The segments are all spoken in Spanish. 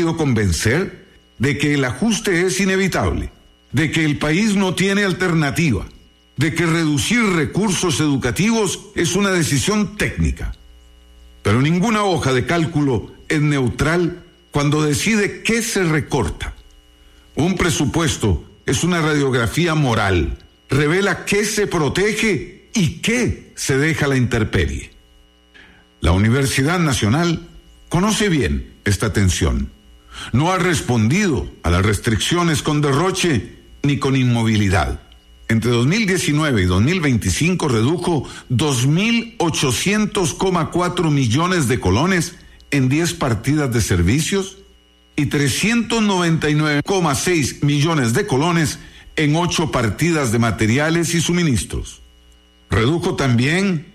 querido convencer de que el ajuste es inevitable, de que el país no tiene alternativa, de que reducir recursos educativos es una decisión técnica. Pero ninguna hoja de cálculo es neutral cuando decide qué se recorta. Un presupuesto es una radiografía moral, revela qué se protege y qué se deja a la intemperie. La Universidad Nacional conoce bien esta tensión. No ha respondido a las restricciones con derroche ni con inmovilidad. Entre 2019 y 2025 redujo 2.800,4 millones de colones en 10 partidas de servicios y 399,6 millones de colones en 8 partidas de materiales y suministros. Redujo también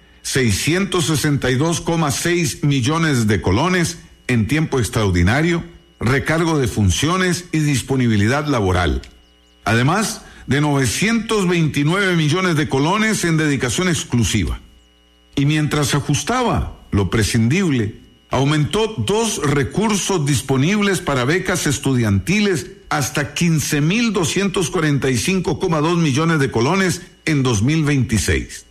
662,6 millones de colones en tiempo extraordinario, recargo de funciones y disponibilidad laboral. Además de 929 millones de colones en dedicación exclusiva. Y mientras ajustaba lo prescindible, aumentó 2 recursos disponibles para becas estudiantiles hasta 15.245,2 millones de colones en 2026,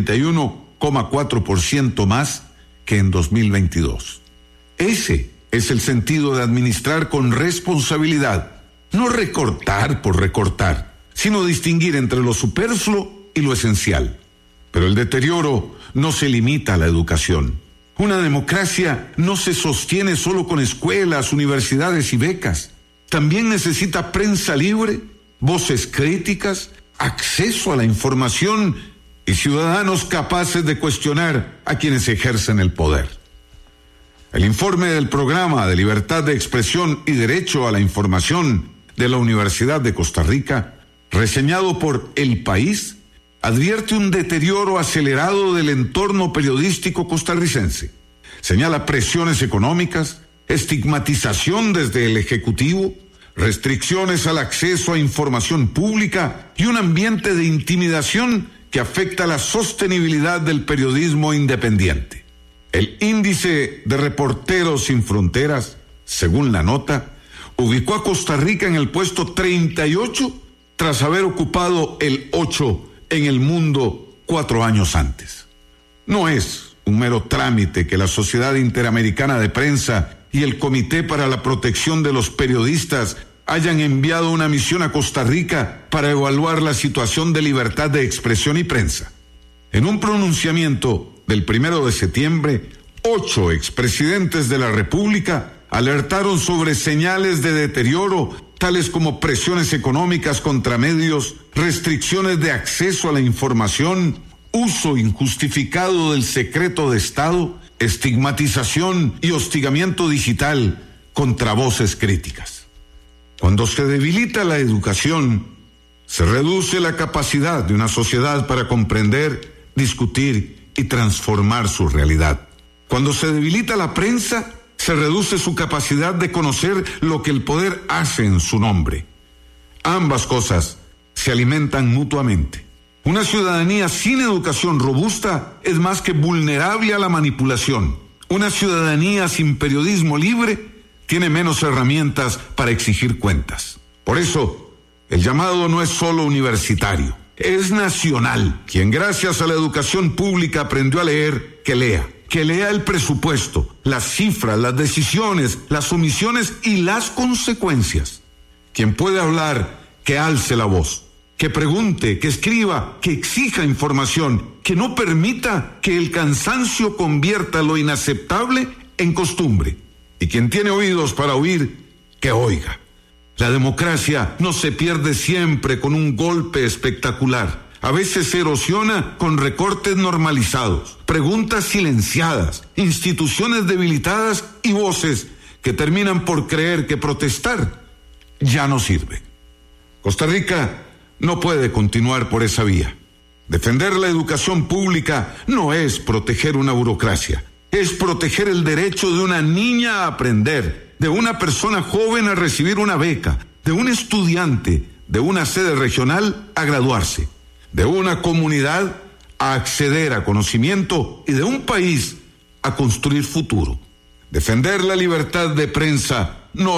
31,4% más que en 2022. Ese es el sentido de administrar con responsabilidad, no recortar por recortar, sino distinguir entre lo superfluo y lo esencial. Pero el deterioro no se limita a la educación. Una democracia no se sostiene solo con escuelas, universidades y becas. También necesita prensa libre, voces críticas, acceso a la información y ciudadanos capaces de cuestionar a quienes ejercen el poder. El informe del Programa de Libertad de Expresión y Derecho a la Información de la Universidad de Costa Rica, reseñado por El País, advierte un deterioro acelerado del entorno periodístico costarricense. Señala presiones económicas, estigmatización desde el Ejecutivo, restricciones al acceso a información pública y un ambiente de intimidación que afecta la sostenibilidad del periodismo independiente. El índice de Reporteros Sin Fronteras, según la nota, ubicó a Costa Rica en el puesto 38 tras haber ocupado el 8 en el mundo 4 años antes. No es un mero trámite que la Sociedad Interamericana de Prensa y el Comité para la Protección de los Periodistas hayan enviado una misión a Costa Rica para evaluar la situación de libertad de expresión y prensa. En un pronunciamiento del 1 de septiembre, 8 expresidentes de la República alertaron sobre señales de deterioro, tales como presiones económicas contra medios, restricciones de acceso a la información, uso injustificado del secreto de Estado, estigmatización y hostigamiento digital contra voces críticas. Cuando se debilita la educación, se reduce la capacidad de una sociedad para comprender, discutir y transformar su realidad. Cuando se debilita la prensa, se reduce su capacidad de conocer lo que el poder hace en su nombre. Ambas cosas se alimentan mutuamente. Una ciudadanía sin educación robusta es más que vulnerable a la manipulación. Una ciudadanía sin periodismo libre tiene menos herramientas para exigir cuentas. Por eso, el llamado no es solo universitario, es nacional. Quien gracias a la educación pública aprendió a leer, que lea el presupuesto, las cifras, las decisiones, las omisiones y las consecuencias. Quien puede hablar, que alce la voz, que pregunte, que escriba, que exija información, que no permita que el cansancio convierta lo inaceptable en costumbre. Y quien tiene oídos para oír, que oiga. La democracia no se pierde siempre con un golpe espectacular. A veces se erosiona con recortes normalizados, preguntas silenciadas, instituciones debilitadas y voces que terminan por creer que protestar ya no sirve. Costa Rica no puede continuar por esa vía. Defender la educación pública no es proteger una burocracia, es proteger el derecho de una niña a aprender, de una persona joven a recibir una beca, de un estudiante de una sede regional a graduarse, de una comunidad a acceder a conocimiento y de un país a construir futuro. Defender la libertad de prensa